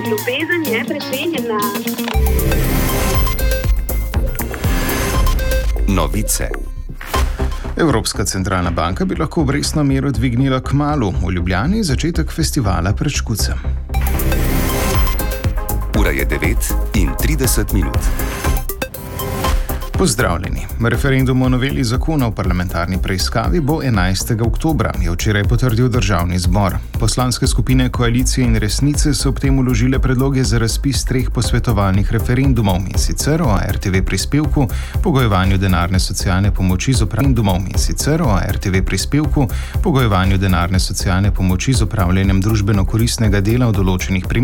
Ljubezen je precenjena. Novice. Evropska centralna banka bi lahko obrestno mero dvignila kmalu, v Ljubljani začetek festivala pred Škucem. Ura je 9:30. Pozdravljeni. Referendum o noveli zakona o parlamentarni preiskavi bo 11. oktobra, je včeraj potrdil Državni zbor. Poslanske skupine Koalicije in Resnice so ob tem vložile predloge za razpis 3 posvetovalnih referendumov, in sicer o RTV prispevku, pogojevanju denarne socialne pomoči z opravljanjem družbeno koristnega dela v določenih primerih